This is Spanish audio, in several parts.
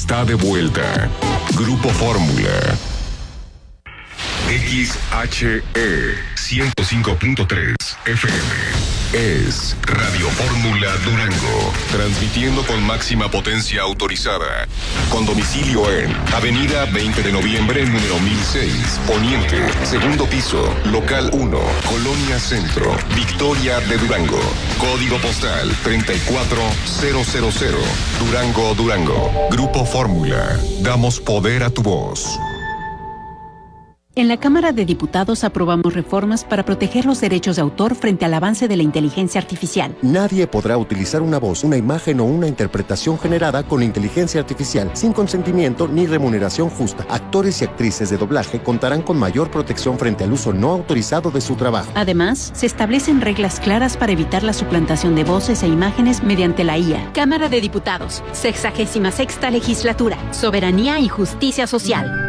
está de vuelta. Grupo Fórmula. XHE 105.3 FM es Radio Fórmula Durango, transmitiendo con máxima potencia autorizada, con domicilio en Avenida 20 de Noviembre, número 1006, Poniente, segundo piso, local 1, Colonia Centro, Victoria de Durango, código postal 34000, Durango, Durango. Grupo Fórmula, damos poder a tu voz. En la Cámara de Diputados aprobamos reformas para proteger los derechos de autor frente al avance de la inteligencia artificial. Nadie podrá utilizar una voz, una imagen o una interpretación generada con inteligencia artificial sin consentimiento ni remuneración justa. Actores y actrices de doblaje contarán con mayor protección frente al uso no autorizado de su trabajo. Además, se establecen reglas claras para evitar la suplantación de voces e imágenes mediante la IA. Cámara de Diputados, 66ª Legislatura, Soberanía y Justicia Social.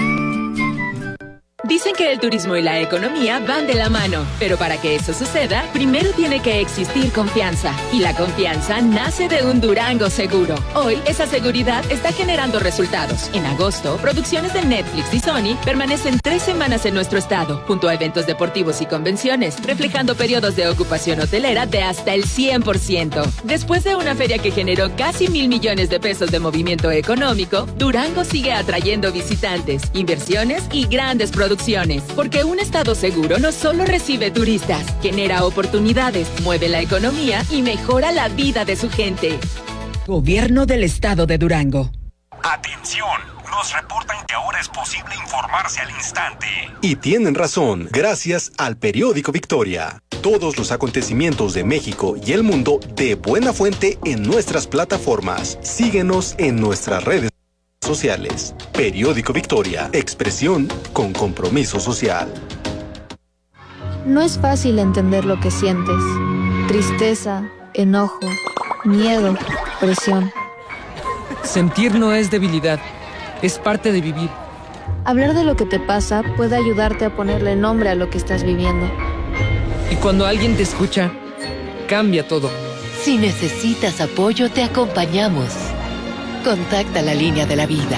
Dicen que el turismo y la economía van de la mano, pero para que eso suceda, primero tiene que existir confianza. Y la confianza nace de un Durango seguro. Hoy, esa seguridad está generando resultados. En agosto, producciones de Netflix y Sony permanecen 3 semanas en nuestro estado, junto a eventos deportivos y convenciones, reflejando periodos de ocupación hotelera de hasta el 100%. Después de una feria que generó casi 1,000 millones de pesos de movimiento económico, Durango sigue atrayendo visitantes, inversiones y grandes producciones. Porque un estado seguro no solo recibe turistas, genera oportunidades, mueve la economía y mejora la vida de su gente. Gobierno del Estado de Durango. ¡Atención! Nos reportan que ahora es posible informarse al instante. Y tienen razón, gracias al periódico Victoria. Todos los acontecimientos de México y el mundo de buena fuente en nuestras plataformas. Síguenos en nuestras redes sociales. Periódico Victoria, expresión con compromiso social. No es fácil entender lo que sientes. Tristeza, enojo, miedo, presión. Sentir no es debilidad, es parte de vivir. Hablar de lo que te pasa puede ayudarte a ponerle nombre a lo que estás viviendo. Y cuando alguien te escucha, cambia todo. Si necesitas apoyo, te acompañamos. Contacta la línea de la vida.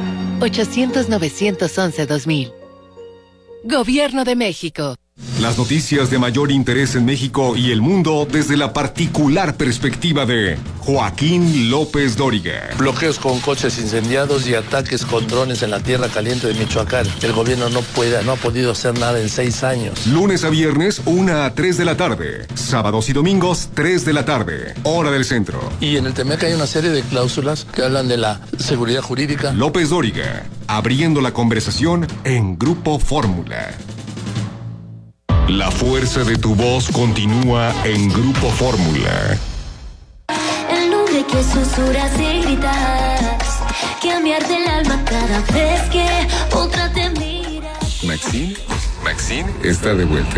800-911-2000. Gobierno de México. Las noticias de mayor interés en México y el mundo desde la particular perspectiva de Joaquín López Dóriga. Bloqueos con coches incendiados y ataques con drones en la tierra caliente de Michoacán. El gobierno no ha podido hacer nada en 6 años. Lunes a viernes, 1 a 3 de la tarde. Sábados y domingos, 3 de la tarde. Hora del centro. Y en el TEMEC hay una serie de cláusulas que hablan de la seguridad jurídica. López Dóriga, abriendo la conversación en Grupo Fórmula. La fuerza de tu voz continúa en Grupo Fórmula. El nombre que susurras y gritas, que me arde el alma cada vez que otra te mira. Maxine está de vuelta.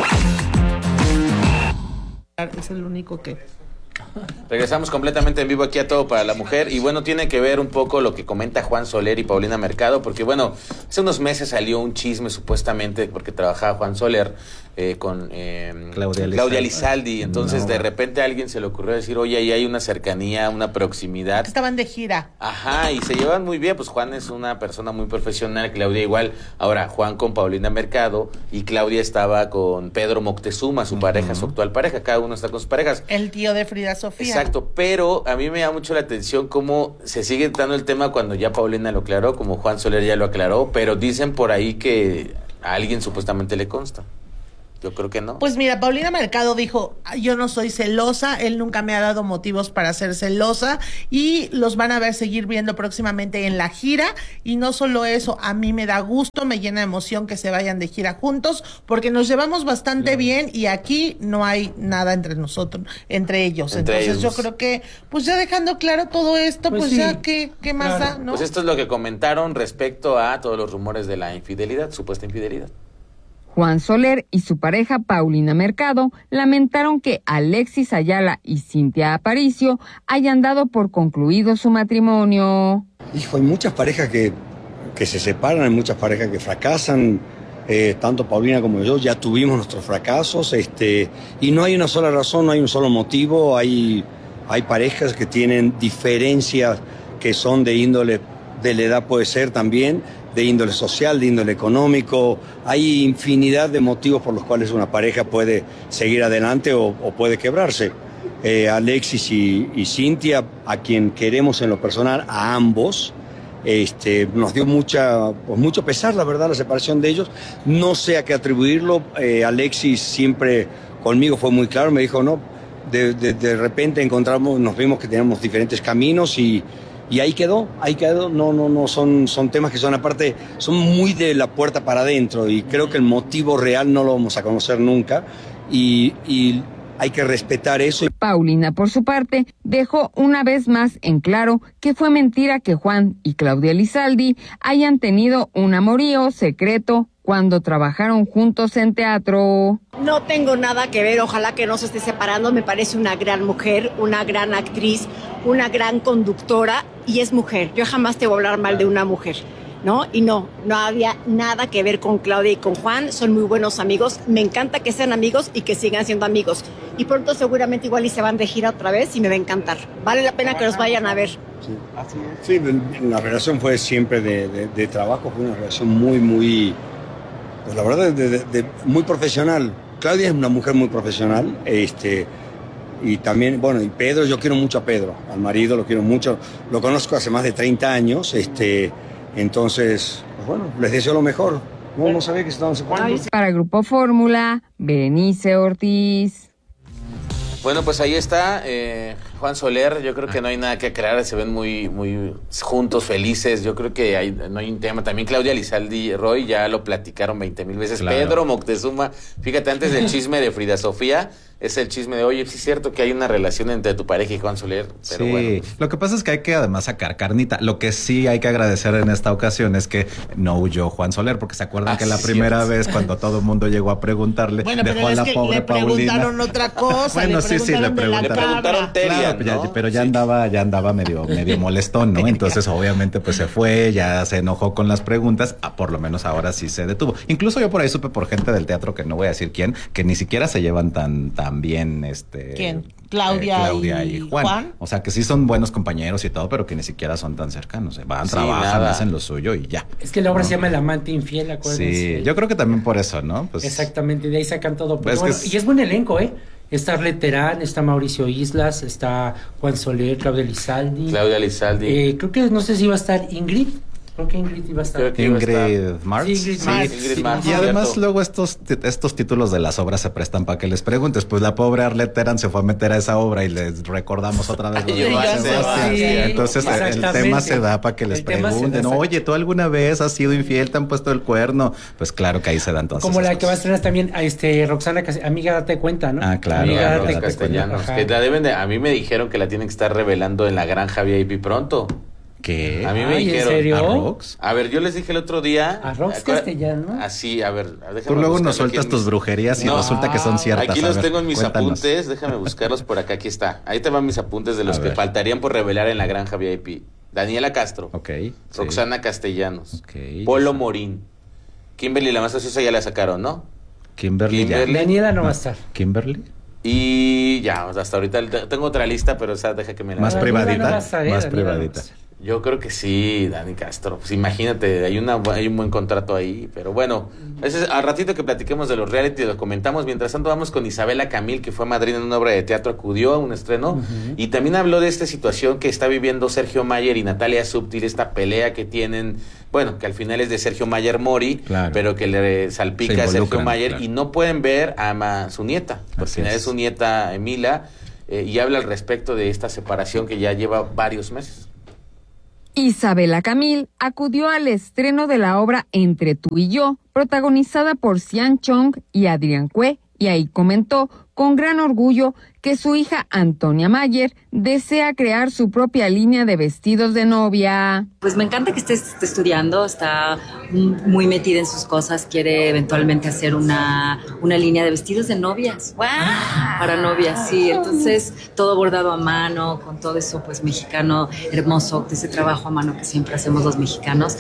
Es el único que... Regresamos completamente en vivo aquí a Todo para la Mujer y bueno, tiene que ver un poco lo que comenta Juan Soler y Paulina Mercado, porque bueno, hace unos meses salió un chisme supuestamente porque trabajaba Juan Soler con Claudia Lizaldi, entonces de repente a alguien se le ocurrió decir, oye, ahí hay una cercanía, una proximidad. Estaban de gira. Ajá, y se llevan muy bien, pues Juan es una persona muy profesional, Claudia igual. Ahora, Juan con Paulina Mercado y Claudia estaba con Pedro Moctezuma, su pareja, su actual pareja, cada uno está con sus parejas. El tío de Frida Sofía. Exacto, pero a mí me llama mucho la atención cómo se sigue dando el tema cuando ya Paulina lo aclaró, como Juan Soler ya lo aclaró, pero dicen por ahí que a alguien supuestamente le consta. Yo creo que no. Pues mira, Paulina Mercado dijo, yo no soy celosa, él nunca me ha dado motivos para ser celosa y los van a ver seguir viendo próximamente en la gira y no solo eso, a mí me da gusto, me llena de emoción que se vayan de gira juntos porque nos llevamos bastante bien y aquí no hay nada entre nosotros, entre ellos. Entonces yo creo que, pues ya dejando claro todo esto, pues sí, ya ¿qué más da? ¿No? Pues esto es lo que comentaron respecto a todos los rumores de la infidelidad, supuesta infidelidad. Juan Soler y su pareja Paulina Mercado lamentaron que Alexis Ayala y Cintia Aparicio hayan dado por concluido su matrimonio. Hijo, hay muchas parejas que se separan, hay muchas parejas que fracasan, tanto Paulina como yo ya tuvimos nuestros fracasos, y no hay una sola razón, no hay un solo motivo, hay parejas que tienen diferencias que son de índole, de la edad puede ser también, de índole social, de índole económico. Hay infinidad de motivos por los cuales una pareja puede seguir adelante o puede quebrarse. Alexis y Cintia, a quien queremos en lo personal, a ambos, nos dio mucho pesar, la verdad, la separación de ellos. No sé a qué atribuirlo. Alexis siempre conmigo fue muy claro, me dijo, no, de repente nos vimos que teníamos diferentes caminos y ahí quedó, no, son temas que son aparte, son muy de la puerta para adentro y creo que el motivo real no lo vamos a conocer nunca y hay que respetar eso. Paulina, por su parte, dejó una vez más en claro que fue mentira que Juan y Claudia Elizalde hayan tenido un amorío secreto cuando trabajaron juntos en teatro. No tengo nada que ver, ojalá que no se esté separando, me parece una gran mujer, una gran actriz, una gran conductora y es mujer. Yo jamás te voy a hablar mal de una mujer, ¿no? Y no había nada que ver con Claudia y con Juan, son muy buenos amigos, me encanta que sean amigos y que sigan siendo amigos. Y pronto seguramente igual y se van de gira otra vez y me va a encantar. Vale la pena que los vayan a ver. Sí, la relación fue siempre de trabajo, fue una relación muy, pues la verdad, muy profesional. Claudia es una mujer muy profesional, y también, bueno, y Pedro, yo quiero mucho a Pedro, al marido lo quiero mucho, lo conozco hace más de 30 años, entonces, pues bueno, les deseo lo mejor. No sabía que estaban separando. Para Grupo Fórmula, Berenice Ortiz. Bueno, pues ahí está Juan Soler. Yo creo que no hay nada que aclarar. Se ven muy juntos, felices. Yo creo que no hay un tema. También Claudia Elizalde y Roy ya lo platicaron 20,000 veces. Claro. Pedro Moctezuma, fíjate, antes del chisme de Frida Sofía, es el chisme de, oye, sí es cierto que hay una relación entre tu pareja y Juan Soler. Pero sí, bueno. Lo que pasa es que hay que además sacar carnita. Lo que sí hay que agradecer en esta ocasión es que no huyó Juan Soler, porque se acuerdan que la primera vez cuando todo el mundo llegó a preguntarle, dejó a la pobre Paulina. Le preguntaron otra cosa. Bueno, sí, le preguntaron Terian, claro, ¿no? pero ya andaba medio molestón, ¿no? Entonces, obviamente, pues se fue, ya se enojó con las preguntas. Por lo menos ahora sí se detuvo. Incluso yo por ahí supe por gente del teatro, que no voy a decir quién, que ni siquiera se llevan tan bien, ¿quién? Claudia y Juan. O sea, que sí son buenos compañeros y todo, pero que ni siquiera son tan cercanos. Van, trabajan, hacen lo suyo y ya. Es que la obra se llama El amante infiel, acuérdense. Sí, yo creo que también por eso, ¿no? Pues, exactamente, de ahí sacan todo. Pues, bueno, y es buen elenco, ¿eh? Está Arlet Terán, está Mauricio Islas, está Juan Soler, Claudia Elizalde. Creo que no sé si va a estar Ingrid. Creo que Ingrid iba a estar. Ingrid Marx. Sí, Ingrid Marx. Y además luego estos títulos de las obras se prestan para que les preguntes. Pues la pobre Arlet Terán se fue a meter a esa obra y les recordamos otra vez lo de Sebastián. Entonces el tema se da para que les pregunten. Oye, ¿tú alguna vez has sido infiel? ¿Te han puesto el cuerno? Pues claro que ahí se da entonces. Como la que va a estrenar también a Roxana, amiga, date cuenta, ¿no? Ah, claro. Amiga, date Castellanos. Que la a mí me dijeron que la tienen que estar revelando en la granja VIP pronto. ¿Qué? A mí me dijeron. ¿En serio? ¿A Rox? A ver, yo les dije el otro día. ¿A Rox Castellanos? Así, a ver, déjame. Tú luego nos sueltas tus brujerías y resulta que son ciertas. Aquí los tengo en mis apuntes, déjame buscarlos por acá, aquí está. Ahí te van mis apuntes de los que faltarían por revelar en la granja VIP. Daniela Castro. Roxana Castellanos. Polo Morín. Kimberly la más ociosa ya la sacaron, ¿no? Kimberly. Daniela no va a estar. Kimberly. Y ya, hasta ahorita tengo otra lista, pero esa deja que me la... Más privadita. Más privadita. Yo creo que sí, Dani Castro. Pues imagínate, hay un buen contrato ahí. Pero bueno, al ratito que platiquemos de los reality lo comentamos. Mientras tanto vamos con Isabela Camil, que fue madrina en una obra de teatro, acudió a un estreno. Y también habló de esta situación que está viviendo Sergio Mayer y Natalia Subtil, esta pelea que tienen, bueno, que al final es de Sergio Mayer Mori, pero que le salpica a Sergio Mayer, y no pueden ver a su nieta. Al final es su nieta Emila, y habla al respecto de esta separación que ya lleva varios meses. Isabela Camil acudió al estreno de la obra Entre tú y yo, protagonizada por Sian Chong y Adrián Cue, y ahí comentó con gran orgullo que su hija Antonia Mayer desea crear su propia línea de vestidos de novia. Pues me encanta que esté estudiando, está muy metida en sus cosas, quiere eventualmente hacer una línea de vestidos de novias. ¡Wow! Para novias, sí. Entonces, todo bordado a mano, con todo eso pues mexicano, hermoso, de ese trabajo a mano que siempre hacemos los mexicanos.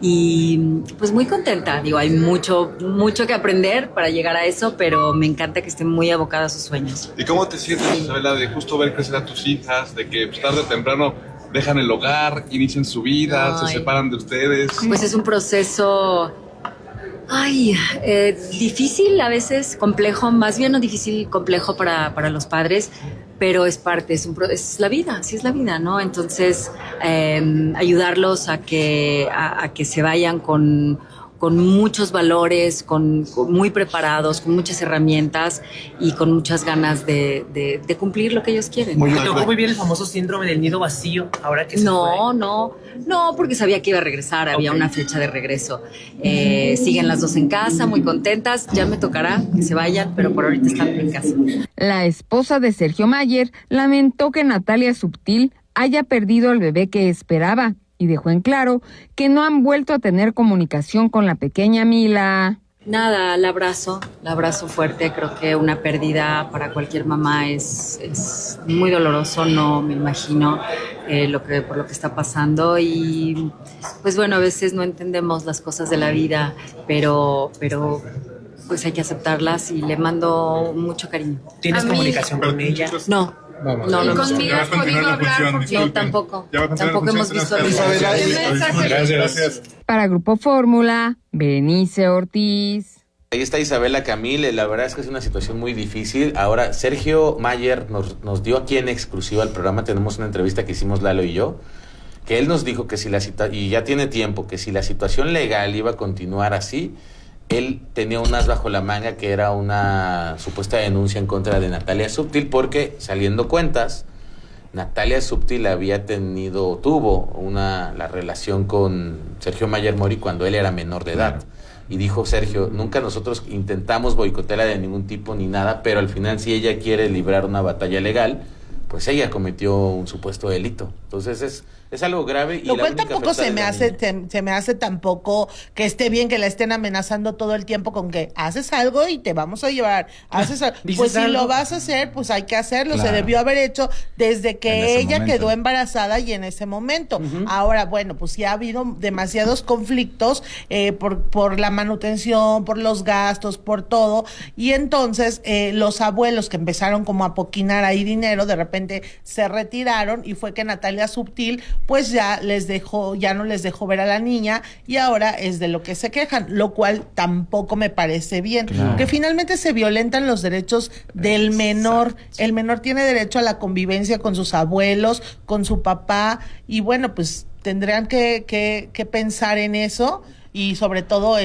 Y pues muy contenta, digo, hay mucho que aprender para llegar a eso, pero me encanta que esté muy abocada a sus sueños. ¿Y cómo te sientes, Isabela, de justo ver crecer a tus hijas, de que pues, tarde o temprano dejan el hogar, inician su vida, se separan de ustedes? Pues es un proceso difícil, a veces complejo, más bien no difícil, complejo para los padres, pero es parte, es la vida, así es la vida, ¿no? Entonces, ayudarlos a que se vayan con muchos valores, muy preparados, con muchas herramientas y con muchas ganas de cumplir lo que ellos quieren. Me tocó muy bien el famoso síndrome del nido vacío, ahora que se fue. No, porque sabía que iba a regresar, había una fecha de regreso. Siguen las dos en casa, muy contentas, ya me tocará que se vayan, pero por ahorita están en casa. La esposa de Sergio Mayer lamentó que Natalia Subtil haya perdido al bebé que esperaba y dejó en claro que no han vuelto a tener comunicación con la pequeña Mila. Nada, la abrazo fuerte. Creo que una pérdida para cualquier mamá es muy doloroso, no me imagino por lo que está pasando. Y pues bueno, a veces no entendemos las cosas de la vida, pero pues hay que aceptarlas y le mando mucho cariño. ¿Tienes comunicación con ella? No. ¿Conmigo has podido hablar? No, tampoco hemos visto. Gracias. Para Grupo Fórmula, Berenice Ortiz. Ahí está Isabela Camil, la verdad es que es una situación muy difícil. Ahora, Sergio Mayer nos dio aquí en exclusiva al programa, tenemos una entrevista que hicimos Lalo y yo, que él nos dijo que y ya tiene tiempo, que si la situación legal iba a continuar así, él tenía un as bajo la manga, que era una supuesta denuncia en contra de Natalia Subtil, porque saliendo cuentas, Natalia Subtil tuvo la relación con Sergio Mayer Mori cuando él era menor de edad. Y dijo Sergio, nunca nosotros intentamos boicotearla de ningún tipo ni nada, pero al final si ella quiere librar una batalla legal, pues ella cometió un supuesto delito. Entonces es algo grave. Lo cual tampoco se me hace tampoco que esté bien que la estén amenazando todo el tiempo con que haces algo y te vamos a llevar. Pues si lo vas a hacer, pues hay que hacerlo. Claro. Se debió haber hecho desde que ella quedó embarazada y en ese momento. Ahora, bueno, pues ya ha habido demasiados conflictos por la manutención, por los gastos, por todo. Y entonces los abuelos que empezaron como a poquinar ahí dinero, de repente se retiraron y fue que Natalia Subtil pues ya no les dejó ver a la niña y ahora es de lo que se quejan, lo cual tampoco me parece bien. Claro. Que finalmente se violentan los derechos del menor. Exacto. El menor tiene derecho a la convivencia con sus abuelos, con su papá y bueno, pues tendrán que pensar en eso. Y sobre todo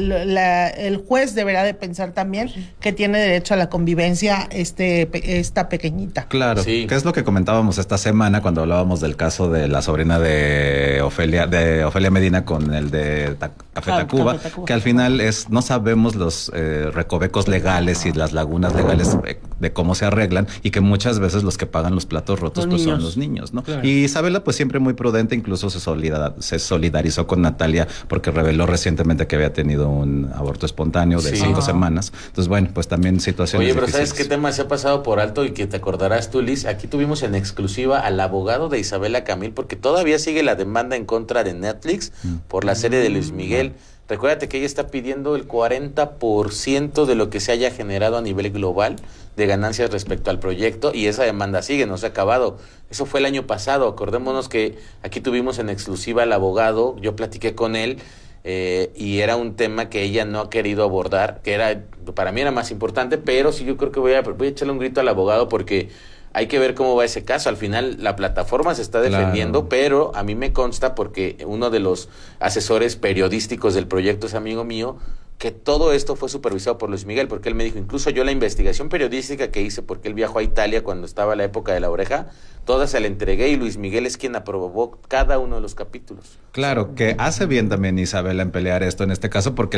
el juez deberá de pensar también que tiene derecho a la convivencia esta pequeñita. Claro, sí. Que es lo que comentábamos esta semana cuando hablábamos del caso de la sobrina de Ofelia Medina con el de Café Tacuba, que al final no sabemos los recovecos legales y las lagunas legales de cómo se arreglan y que muchas veces los que pagan los platos rotos son los niños, ¿no? Claro. Y Isabela pues siempre muy prudente, incluso se solidarizó con Natalia porque reveló recientemente que había tenido un aborto espontáneo de 5 semanas. Entonces, bueno, pues también situaciones pero difíciles. ¿sabes qué tema se ha pasado por alto y que te acordarás tú, Liz? Aquí tuvimos en exclusiva al abogado de Isabela Camil, porque todavía sigue la demanda en contra de Netflix por la serie de Luis Miguel. Recuérdate que ella está pidiendo el 40% de lo que se haya generado a nivel global de ganancias respecto al proyecto y esa demanda sigue, no se ha acabado. Eso fue el año pasado. Acordémonos que aquí tuvimos en exclusiva al abogado, yo platiqué con él, y era un tema que ella no ha querido abordar, que para mí era más importante, pero sí yo creo que voy a echarle un grito al abogado porque hay que ver cómo va ese caso. Al final la plataforma se está defendiendo, pero a mí me consta, porque uno de los asesores periodísticos del proyecto es amigo mío, que todo esto fue supervisado por Luis Miguel, porque él me dijo, incluso yo la investigación periodística que hice, porque él viajó a Italia cuando estaba la época de La Oreja, toda se la entregué y Luis Miguel es quien aprobó cada uno de los capítulos. Claro, que hace bien también Isabela en pelear esto en este caso, porque